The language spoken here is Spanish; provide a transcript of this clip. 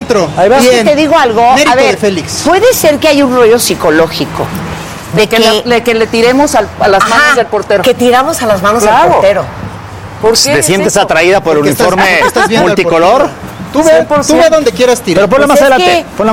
centro. Ahí va. Es que te digo algo, Mérito a ver, de Félix. puede ser que hay un rollo psicológico de Que le tiremos a las manos del portero. Que tiramos a las manos del Claro. portero. ¿Por qué ¿Te es sientes eso? atraída por el Porque uniforme estás viendo al multicolor? portero. Tú ve donde quieras tirar. Pero ponla más Pues es adelante. que- Ponla